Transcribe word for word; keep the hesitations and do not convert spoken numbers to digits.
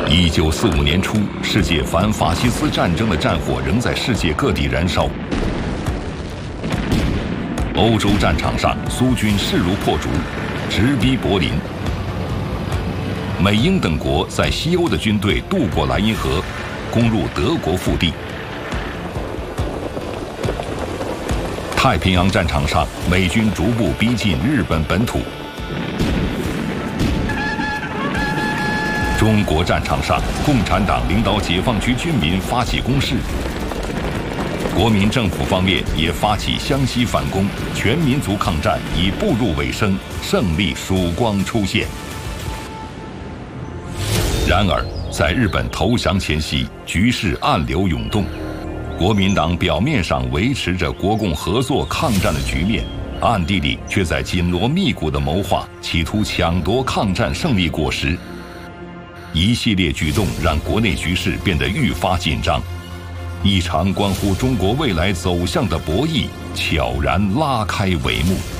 一九四五年初，世界反法西斯战争的战火仍在世界各地燃烧。欧洲战场上，苏军势如破竹，直逼柏林。美英等国在西欧的军队渡过莱茵河，攻入德国腹地。太平洋战场上，美军逐步逼近日本本土。中国战场上，共产党领导解放区军民发起攻势。国民政府方面也发起湘西反攻，全民族抗战已步入尾声，胜利曙光出现。然而，在日本投降前夕，局势暗流涌动。国民党表面上维持着国共合作抗战的局面，暗地里却在紧锣密鼓的谋划，企图抢夺抗战胜利果实。一系列举动让国内局势变得愈发紧张。一场关乎中国未来走向的博弈悄然拉开帷幕。